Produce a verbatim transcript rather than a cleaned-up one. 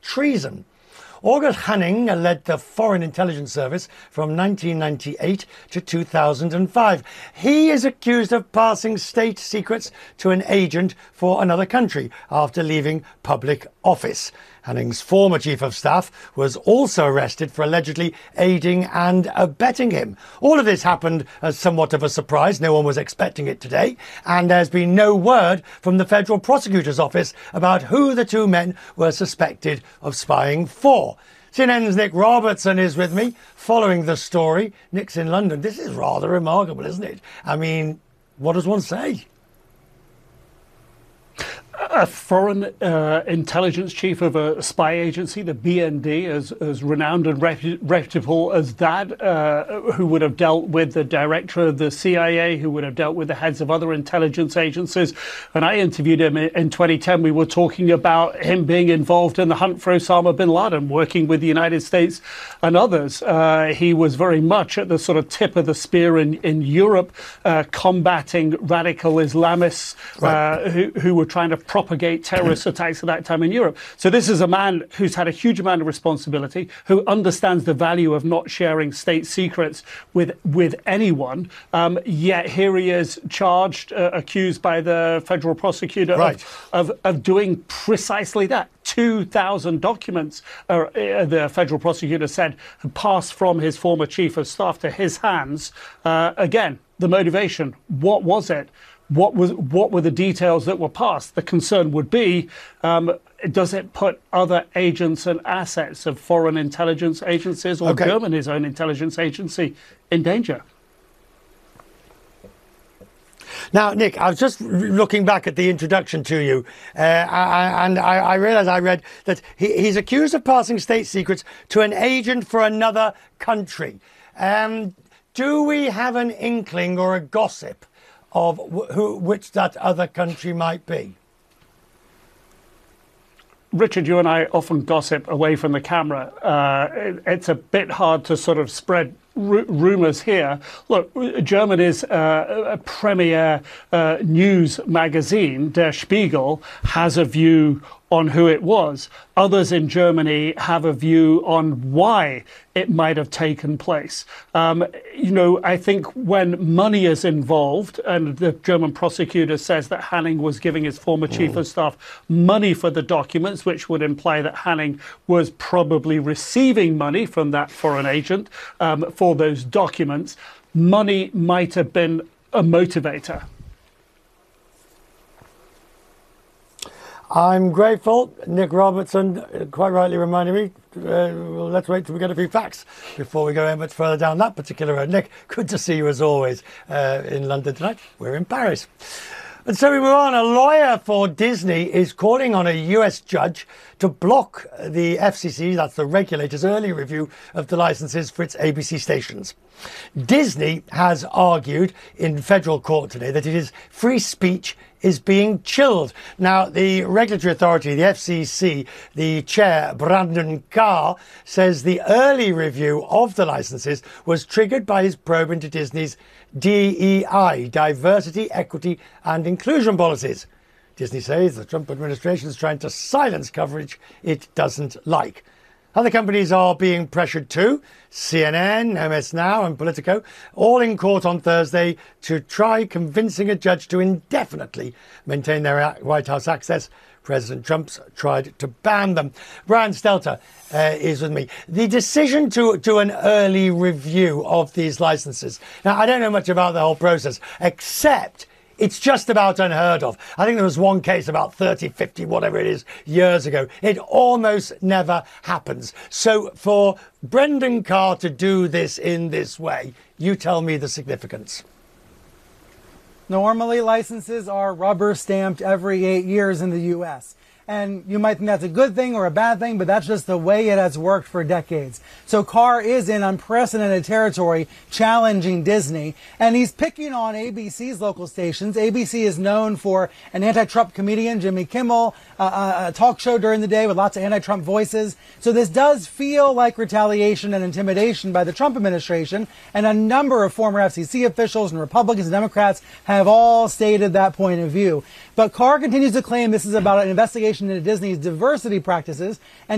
treason. August Hanning led the Foreign Intelligence Service from nineteen ninety-eight to two thousand five. He is accused of passing state secrets to an agent for another country after leaving public office. Hanning's former chief of staff was also arrested for allegedly aiding and abetting him. All of this happened as somewhat of a surprise. No one was expecting it today. And there's been no word from the Federal Prosecutor's Office about who the two men were suspected of spying for. C N N's Nick Robertson is with me following the story. Nick's in London. This is rather remarkable, isn't it? I mean, what does one say? A foreign uh, intelligence chief of a spy agency, the B N D, as, as renowned and repu reputable as that, uh, who would have dealt with the director of the C I A, who would have dealt with the heads of other intelligence agencies. When I interviewed him in twenty ten, we were talking about him being involved in the hunt for Osama bin Laden, working with the United States and others. Uh, he was very much at the sort of tip of the spear in, in Europe, uh, combating radical Islamists right. uh, who, who were trying to propagate terrorist attacks at that time in Europe. So this is a man who's had a huge amount of responsibility, who understands the value of not sharing state secrets with with anyone. Um, yet here he is charged, uh, accused by the federal prosecutor right. of, of, of doing precisely that. two thousand documents, uh, uh, the federal prosecutor said, passed from his former chief of staff to his hands. Uh, again, the motivation, what was it? What was what were the details that were passed? The concern would be, um, does it put other agents and assets of foreign intelligence agencies or okay. Germany's own intelligence agency in danger? Now, Nick, I was just looking back at the introduction to you, uh, I, and I, I realised I read that he, he's accused of passing state secrets to an agent for another country. Um, do we have an inkling or a gossip of who, which that other country might be? Richard, you and I often gossip away from the camera. Uh, it, it's a bit hard to sort of spread r rumours here. Look, Germany's uh, premier uh, news magazine, Der Spiegel, has a view on who it was. Others in Germany have a view on why it might have taken place. Um, you know, I think when money is involved, and the German prosecutor says that Hanning was giving his former chief of staff money for the documents, which would imply that Hanning was probably receiving money from that foreign agent um, for those documents, money might have been a motivator. I'm grateful. Nick Robertson quite rightly reminded me, uh, well, let's wait till we get a few facts before we go any much further down that particular road. Nick, good to see you as always uh, in London tonight. We're in Paris. And so we move on. A lawyer for Disney is calling on a U S judge to block the F C C, that's the regulator's early review of the licenses for its A B C stations. Disney has argued in federal court today that it is free speech is being chilled. Now, the regulatory authority, the F C C, the chair, Brandon Carr, says the early review of the licenses was triggered by his probe into Disney's D E I, diversity, equity and inclusion policies. Disney says the Trump administration is trying to silence coverage it doesn't like. Other companies are being pressured too. C N N, M S Now and Politico, all in court on Thursday to try convincing a judge to indefinitely maintain their White House access. President Trump's tried to ban them. Brian Stelter uh, is with me. The decision to do an early review of these licenses. Now, I don't know much about the whole process, except it's just about unheard of. I think there was one case about thirty, fifty, whatever it is, years ago. It almost never happens. So for Brendan Carr to do this in this way, you tell me the significance. Normally, licenses are rubber stamped every eight years in the U S And you might think that's a good thing or a bad thing, but that's just the way it has worked for decades. So Carr is in unprecedented territory challenging Disney, and he's picking on A B C's local stations. A B C is known for an anti-Trump comedian, Jimmy Kimmel, uh, a talk show during the day with lots of anti-Trump voices. So this does feel like retaliation and intimidation by the Trump administration, and a number of former F C C officials and Republicans and Democrats have all stated that point of view. But Carr continues to claim this is about an investigation into Disney's diversity practices, and